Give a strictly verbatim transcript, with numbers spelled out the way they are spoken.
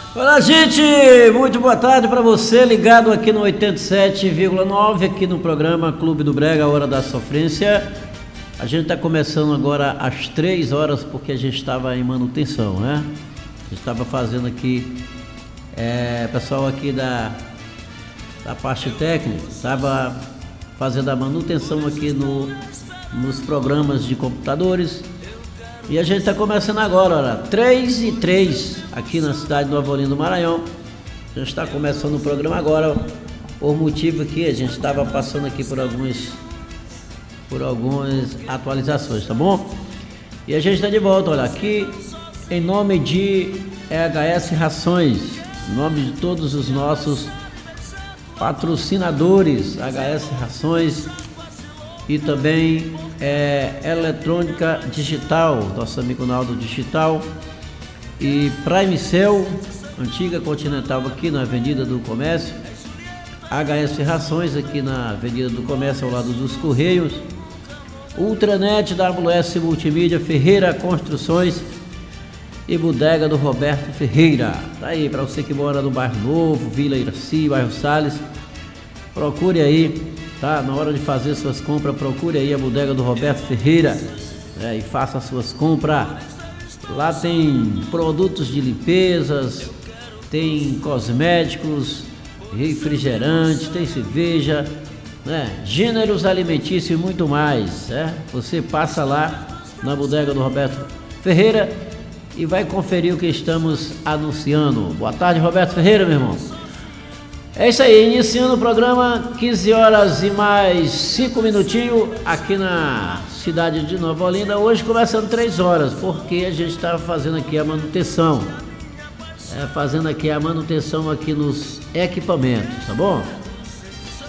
Olá, gente, muito boa tarde para você ligado aqui no oitenta e sete vírgula nove, aqui no programa Clube do Brega, a Hora da Sofrência. A gente está começando agora às três horas porque a gente estava em manutenção, né? A gente estava fazendo aqui, é, pessoal aqui da, da parte técnica, estava fazendo a manutenção aqui no, nos programas de computadores. E a gente está começando agora, olha, três e três, aqui na cidade de Nova Olinda do Maranhão. A gente está começando o programa agora, por motivo que a gente estava passando aqui por alguns, por algumas atualizações, tá bom? E a gente está de volta, olha, aqui em nome de H S Rações, em nome de todos os nossos patrocinadores, H S Rações e também é, Eletrônica Digital, nosso amigo Naldo Digital, e Prime Cell, antiga Continental aqui na Avenida do Comércio, H S Rações aqui na Avenida do Comércio ao lado dos Correios, Ultranet, W S Multimídia, Ferreira Construções e Bodega do Roberto Ferreira. Tá aí, para você que mora no Bairro Novo, Vila Iraci, Bairro Salles, procure aí, tá? Na hora de fazer suas compras, procure aí a Bodega do Roberto Ferreira, né? E faça as suas compras. Lá tem produtos de limpezas, tem cosméticos, refrigerantes, tem cerveja, né? Gêneros alimentícios e muito mais, né? Você passa lá na Bodega do Roberto Ferreira e vai conferir o que estamos anunciando. Boa tarde, Roberto Ferreira, meu irmão. É isso aí, iniciando o programa, quinze horas e mais cinco minutinhos aqui na cidade de Nova Olinda. Hoje começando três horas, porque a gente está fazendo aqui a manutenção, é, fazendo aqui a manutenção aqui nos equipamentos, tá bom?